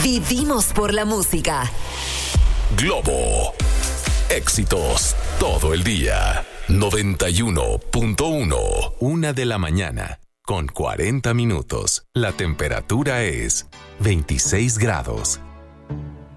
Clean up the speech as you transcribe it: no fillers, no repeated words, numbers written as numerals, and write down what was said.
Vivimos por la música. Globo. Éxitos todo el día. 91.1. 1:00 con 40 minutos. La temperatura es 26 grados.